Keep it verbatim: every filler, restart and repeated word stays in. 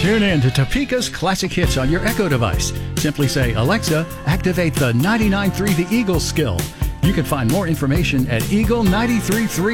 Tune in to Topeka's classic hits on your Echo device. Simply say, Alexa, activate the ninety-nine point three The Eagle skill. You can find more information at eagle nine three three